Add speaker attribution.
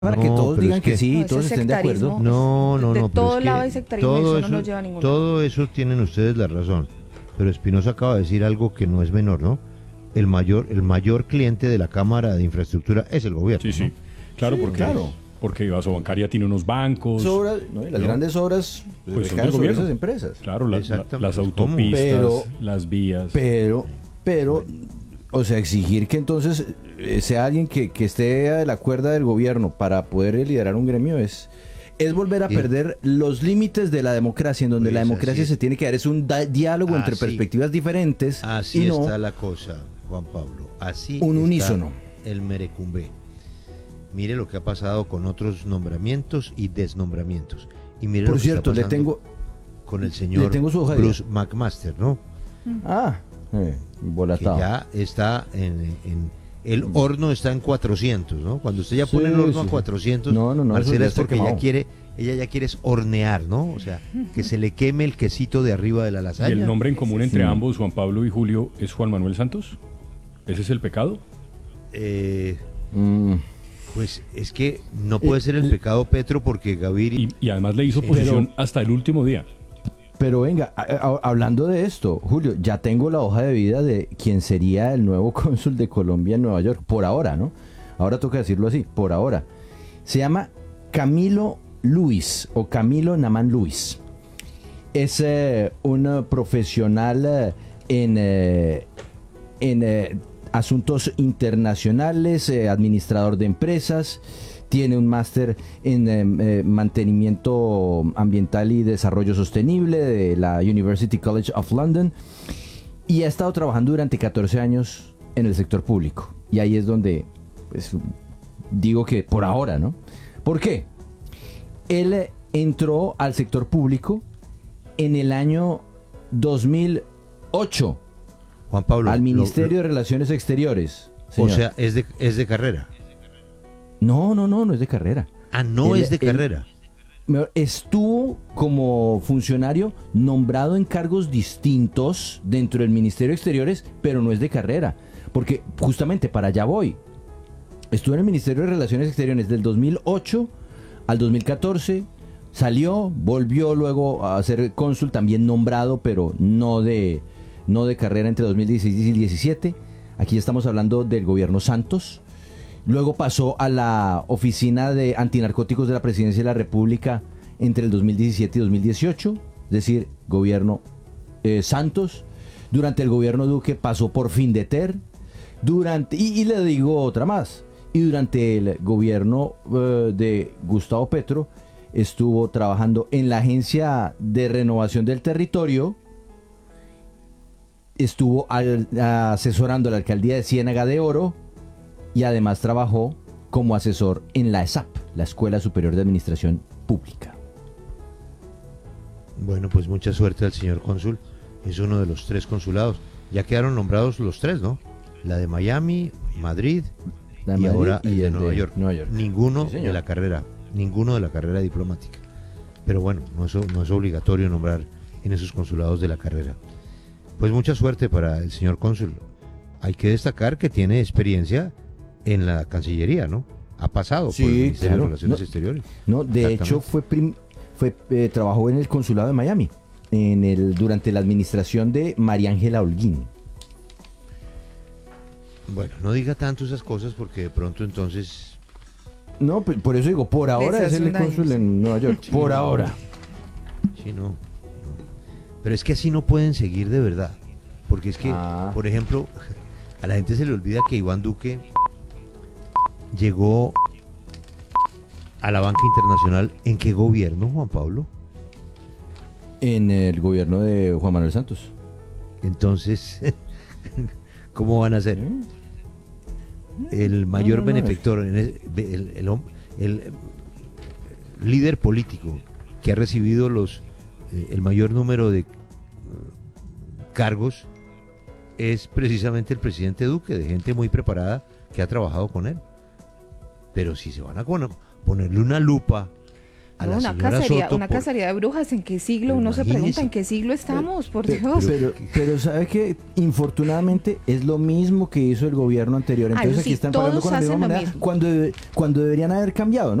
Speaker 1: para que
Speaker 2: No,
Speaker 1: todos
Speaker 2: pero
Speaker 1: digan
Speaker 2: es
Speaker 1: que
Speaker 2: que
Speaker 1: sí y
Speaker 3: No,
Speaker 1: todos
Speaker 3: ese
Speaker 1: estén de acuerdo.
Speaker 3: sectarismo.
Speaker 2: no,
Speaker 3: De
Speaker 2: pero
Speaker 3: todo
Speaker 2: es
Speaker 3: lado
Speaker 2: que
Speaker 3: hay sectarismo y eso no nos lleva a ningún lado.
Speaker 2: todo eso tienen ustedes la razón. Pero Espinosa acaba de decir algo que no es menor, ¿no? El mayor cliente de la Cámara de Infraestructura es el gobierno.
Speaker 4: Sí, sí.
Speaker 2: ¿no?
Speaker 4: Claro,
Speaker 1: Sí,
Speaker 4: porque,
Speaker 1: claro.
Speaker 4: porque Bancaria tiene unos bancos.
Speaker 1: Obras, ¿no? Y las
Speaker 4: ¿no?
Speaker 1: grandes obras
Speaker 4: Pues son
Speaker 1: recaen
Speaker 4: del
Speaker 1: sobre
Speaker 4: gobierno.
Speaker 1: esas empresas.
Speaker 4: Claro,
Speaker 2: Exactamente.
Speaker 4: las
Speaker 2: ¿Cómo?
Speaker 4: autopistas,
Speaker 1: Pero-
Speaker 4: las vías.
Speaker 1: Pero, o sea, exigir que entonces sea alguien que esté a la cuerda del gobierno para poder liderar un gremio es volver a
Speaker 2: Sí.
Speaker 1: perder los límites de la democracia, en donde
Speaker 2: Pues
Speaker 1: la democracia
Speaker 2: así
Speaker 1: se
Speaker 2: es.
Speaker 1: tiene que dar es un diálogo entre
Speaker 2: Así.
Speaker 1: perspectivas diferentes
Speaker 2: Así
Speaker 1: y no
Speaker 2: está la cosa, Juan Pablo. Así
Speaker 1: un
Speaker 2: está
Speaker 1: unísono.
Speaker 2: el merecumbe. Mire lo que ha pasado con otros nombramientos y desnombramientos. Y mire lo
Speaker 1: Por
Speaker 2: que está
Speaker 1: cierto, le
Speaker 2: pasando
Speaker 1: tengo
Speaker 2: con el señor
Speaker 1: tengo su hoja de
Speaker 2: Bruce McMaster, ¿no? Que
Speaker 1: embolatado.
Speaker 2: ya está el horno está en 400, ¿no? Cuando usted ya pone el
Speaker 1: Sí,
Speaker 2: horno
Speaker 1: sí,
Speaker 2: a
Speaker 1: sí.
Speaker 2: 400,
Speaker 1: No, eso
Speaker 2: Marcela,
Speaker 1: ya
Speaker 2: es
Speaker 1: está
Speaker 2: porque
Speaker 1: quemado.
Speaker 2: ella ya quiere es hornear, ¿no? O sea, que se le queme el quesito de arriba de la
Speaker 4: ¿Y
Speaker 2: lasaña.
Speaker 4: el nombre en común entre
Speaker 1: Sí.
Speaker 4: ambos, Juan Pablo y Julio, es Juan Manuel Santos? ¿Ese es el pecado?
Speaker 2: Eh,
Speaker 1: Mm,
Speaker 2: Pues es que no puede ser el pecado Petro porque Gaviria...
Speaker 4: Y además le hizo
Speaker 2: Sí,
Speaker 4: oposición hasta el último día.
Speaker 1: Pero venga, hablando de esto, Julio, ya tengo la hoja de vida de quien sería el nuevo cónsul de Colombia en Nueva York, por ahora, ¿no? Ahora toca decirlo así, por ahora. Se llama Camilo Luis o Camilo Namán Luis. Es un profesional en asuntos internacionales, administrador de empresas, tiene un máster en mantenimiento ambiental y desarrollo sostenible de la University College of London y ha estado trabajando durante 14 años en el sector público. Y ahí es donde pues, digo que por ahora, ¿no? ¿Por qué? Él entró al sector público en el año 2008
Speaker 2: Juan Pablo,
Speaker 1: al Ministerio de Relaciones Exteriores.
Speaker 2: o
Speaker 1: señor.
Speaker 2: sea, es de carrera.
Speaker 1: No es de carrera.
Speaker 2: Ah, no
Speaker 1: Él-
Speaker 2: es de
Speaker 1: él-
Speaker 2: carrera.
Speaker 1: Estuvo como funcionario nombrado en cargos distintos dentro del Ministerio de Exteriores, pero no es de carrera. Porque justamente para allá voy. Estuvo en el Ministerio de Relaciones Exteriores del 2008 al 2014. Salió, volvió luego a ser cónsul, también nombrado, pero no de carrera entre 2016 y 2017. Aquí estamos hablando del gobierno Santos. Luego pasó a la Oficina de Antinarcóticos de la Presidencia de la República entre el 2017 y 2018, es decir, gobierno Santos. Durante el gobierno Duque pasó por Findeter. Y le digo otra más. Y durante el gobierno de Gustavo Petro estuvo trabajando en la Agencia de Renovación del Territorio. Estuvo asesorando a la alcaldía de Ciénaga de Oro y además trabajó como asesor en la ESAP, la Escuela Superior de Administración Pública.
Speaker 2: Bueno, pues mucha suerte al señor cónsul. Es uno de los 3 consulados. Ya quedaron nombrados los 3, ¿no? La de Miami, Madrid
Speaker 1: La de
Speaker 2: y
Speaker 1: Madrid
Speaker 2: ahora
Speaker 1: y
Speaker 2: el de
Speaker 1: el
Speaker 2: Nueva
Speaker 1: de
Speaker 2: York.
Speaker 1: Nueva York.
Speaker 2: Ninguno
Speaker 1: Sí, señor.
Speaker 2: de la carrera. Ninguno de la carrera diplomática. Pero bueno, no es obligatorio nombrar en esos consulados de la carrera. Pues mucha suerte para el señor cónsul. Hay que destacar que tiene experiencia en la Cancillería, ¿no? Ha pasado por
Speaker 1: Sí,
Speaker 2: el Ministerio
Speaker 1: claro.
Speaker 2: de Relaciones
Speaker 1: No,
Speaker 2: Exteriores.
Speaker 1: No, de hecho trabajó en el consulado de Miami durante la administración de María Ángela Holguín.
Speaker 2: Bueno, no diga tanto esas cosas porque de pronto entonces...
Speaker 1: No, por eso digo, por ahora
Speaker 3: Les
Speaker 1: es
Speaker 3: hace
Speaker 1: el
Speaker 3: un daño,
Speaker 1: cónsul
Speaker 3: sí.
Speaker 1: en Nueva York. Por ahora.
Speaker 2: Sí, no. Pero es que así no pueden seguir de verdad. Porque es que, por ejemplo, a la gente se le olvida que Iván Duque llegó a la banca internacional. ¿En qué gobierno, Juan Pablo?
Speaker 1: En el gobierno de Juan Manuel Santos.
Speaker 2: Entonces, ¿cómo van a ser? El mayor
Speaker 1: no,
Speaker 2: benefactor, el líder político que ha recibido el mayor número de cargos es precisamente el presidente Duque, de gente muy preparada que ha trabajado con él. Pero si se van a ponerle una lupa a la
Speaker 3: una
Speaker 2: señora
Speaker 3: cacería,
Speaker 2: Soto
Speaker 3: una
Speaker 2: por-
Speaker 3: cacería de brujas. ¿En qué siglo?
Speaker 2: Pero
Speaker 3: Uno se
Speaker 2: imagínese.
Speaker 3: pregunta en qué siglo estamos, por Dios.
Speaker 1: Pero ¿sabe que infortunadamente es lo mismo que hizo el gobierno anterior?
Speaker 3: Ah,
Speaker 1: Entonces
Speaker 3: eso
Speaker 1: aquí
Speaker 3: sí,
Speaker 1: están pagando
Speaker 3: todos
Speaker 1: con la misma
Speaker 3: hacen lo
Speaker 1: moneda
Speaker 3: mismo.
Speaker 1: cuando deberían haber cambiado, ¿no?